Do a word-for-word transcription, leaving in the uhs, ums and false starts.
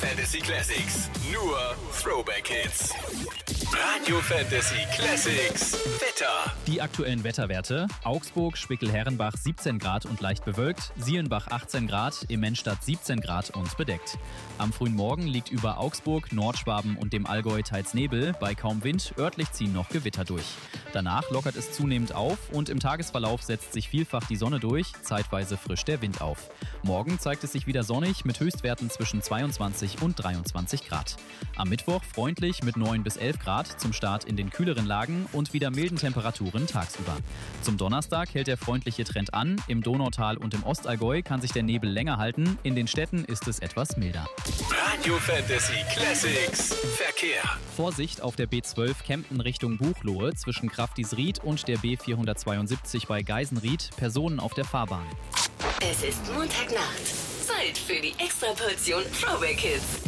Fantasy Classics. Nur Throwback Hits. Radio Fantasy Classics. Wetter. Die aktuellen Wetterwerte: Augsburg, Spickel-Herrenbach siebzehn Grad und leicht bewölkt, Sielenbach achtzehn Grad, Immenstadt siebzehn Grad und bedeckt. Am frühen Morgen liegt über Augsburg, Nordschwaben und dem Allgäu teils Nebel, bei kaum Wind, örtlich ziehen noch Gewitter durch. Danach lockert es zunehmend auf und im Tagesverlauf setzt sich vielfach die Sonne durch, zeitweise frischt der Wind auf. Morgen zeigt es sich wieder sonnig mit Höchstwerten zwischen zweiundzwanzig und dreiundzwanzig Grad. Am Mittwoch freundlich mit neun bis elf Grad zum Start in den kühleren Lagen und wieder milden Temperaturen tagsüber. Zum Donnerstag hält der freundliche Trend an. Im Donautal und im Ostallgäu kann sich der Nebel länger halten. In den Städten ist es etwas milder. Radio Fantasy Classics. Verkehr. Vorsicht auf der B zwölf Kempten Richtung Buchloe zwischen Kraftisried und der B vierhundertzweiundsiebzig bei Geisenried. Personen auf der Fahrbahn. Es ist Montagnacht. Zeit für die Extraportion Throwback Hits.